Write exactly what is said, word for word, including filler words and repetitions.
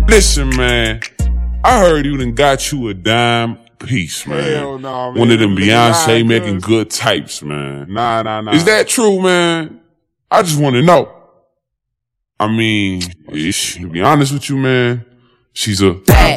Listen, man, I heard you done got you a dime piece, man. Hell no, man. One of them Beyonce Nah, making cuz. good types, man. Nah, nah, nah. Is that true, man? I just want to know. I mean, ish, to be honest with you, man, she's a bad